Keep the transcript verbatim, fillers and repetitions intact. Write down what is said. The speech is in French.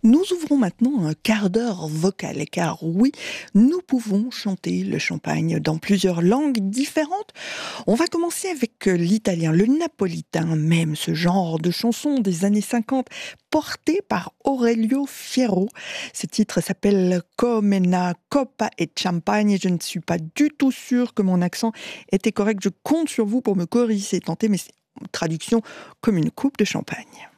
Nous ouvrons maintenant un quart d'heure vocal, car oui, nous pouvons chanter le champagne dans plusieurs langues différentes. On va commencer avec euh, l'italien, le napolitain même, ce genre de chanson des années cinquante, porté par Aurelio Fierro. Ce titre s'appelle Come una coppa e champagne. Je ne suis pas du tout sûre que mon accent était correct. Je compte sur vous pour me corriger et tenter, mais c'est une traduction comme une coupe de champagne.